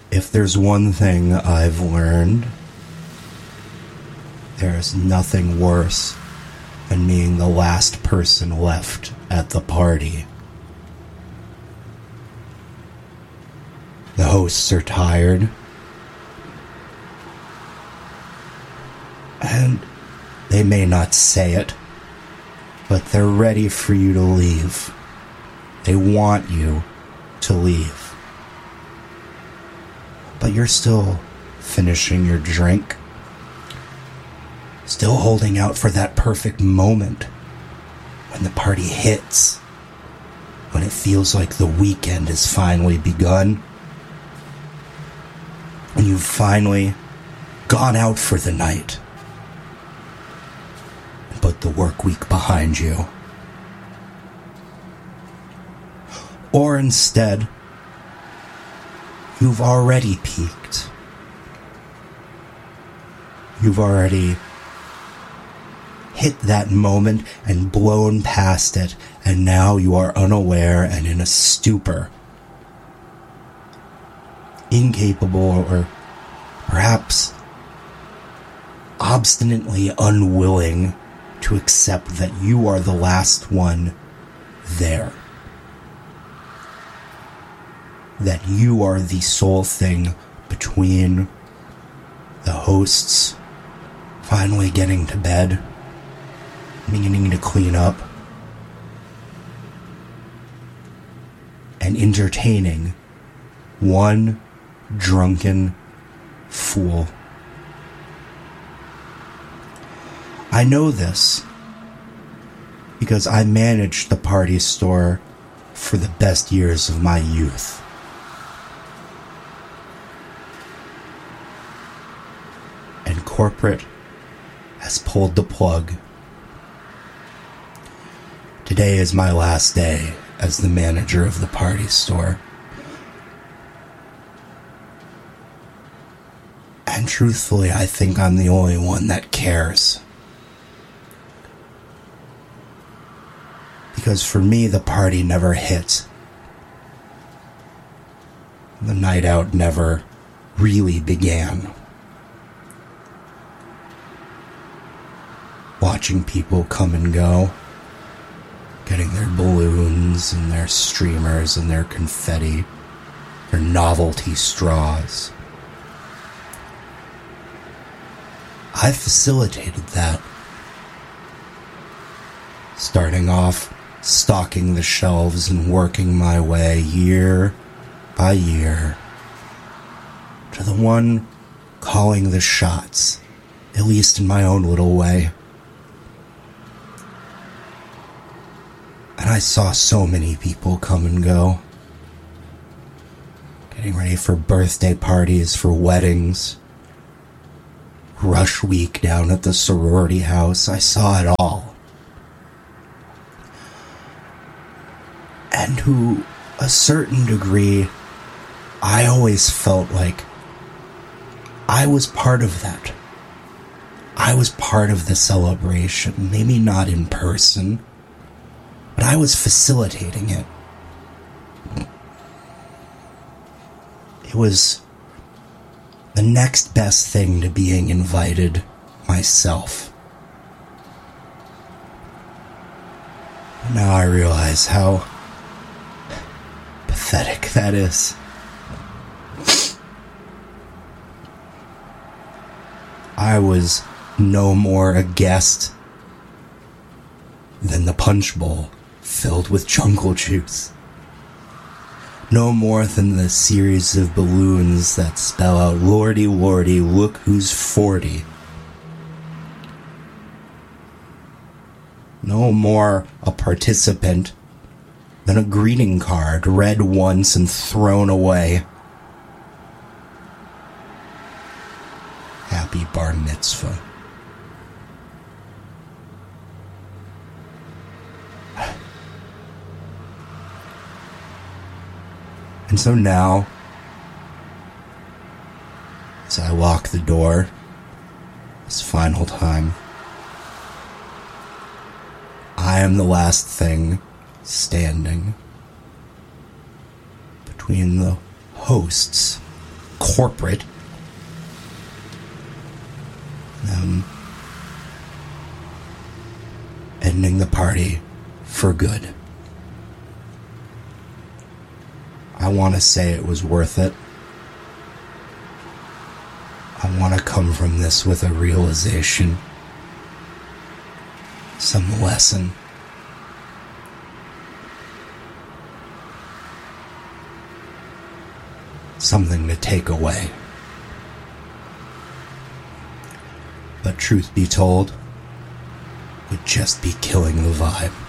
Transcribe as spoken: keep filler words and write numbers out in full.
If there's one thing I've learned, there's nothing worse than being the last person left at the party. The hosts are tired, and they may not say it, but they're ready for you to leave. They want you to leave. But you're still finishing your drink, still holding out for that perfect moment when the party hits, when it feels like the weekend has finally begun, when you've finally gone out for the night and put the work week behind you. Or instead, you've already peaked. You've already hit that moment and blown past it, and now you are unaware and in a stupor, incapable or perhaps obstinately unwilling to accept that you are the last one there. That you are the sole thing between the hosts finally getting to bed, beginning to clean up, and entertaining one drunken fool. I know this because I managed the party store for the best years of my youth. And corporate has pulled the plug. Today is my last day as the manager of the party store. And truthfully, I think I'm the only one that cares. Because for me, the party never hit. The night out never really began. Watching people come and go, getting their balloons and their streamers and their confetti, their novelty straws. I facilitated that. Starting off, stocking the shelves and working my way year by year to the one calling the shots, at least in my own little way. And I saw so many people come and go, getting ready for birthday parties, for weddings, rush week down at the sorority house. I saw it all. And to a certain degree, I always felt like I was part of that. I was part of the celebration, maybe not in person, but I was facilitating it. It was the next best thing to being invited myself. Now I realize how pathetic that is. I was no more a guest than the punch bowl filled with jungle juice. No more than the series of balloons that spell out, "Lordy, lordy, look who's forty." No more a participant than a greeting card read once and thrown away. Happy bar mitzvah. And so now, as I lock the door, this final time, I am the last thing standing between the hosts corporate. Them ending the party for good. I want to say it was worth it. I want to come from this with a realization, some lesson. Something to take away. But truth be told, would just be killing the vibe.